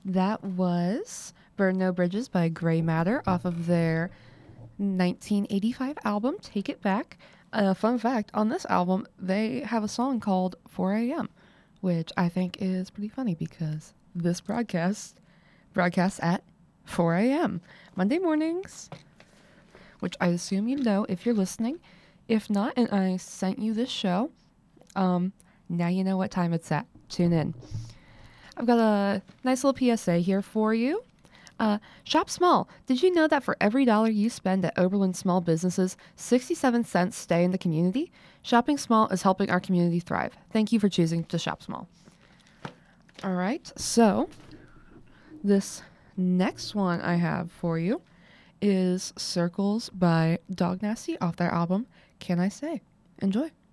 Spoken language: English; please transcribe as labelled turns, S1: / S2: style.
S1: That was Burn No Bridges by Grey Matter off of their 1985 album, Take It Back. Fun fact, on this album, they have a song called 4 a.m., which I think is pretty funny because this broadcasts at 4 a.m. Monday mornings, which I assume you know if you're listening. If not, and I sent you this show, now you know what time it's at. Tune in. I've got a nice little PSA here for you. Shop small. Did you know that for every dollar you spend at Oberlin Small Businesses, 67 cents stay in the community? Shopping small is helping our community thrive. Thank you for choosing to shop small. All right, so this next one I have for you is Circles by Dog Nasty off their album, Can I Say? Enjoy.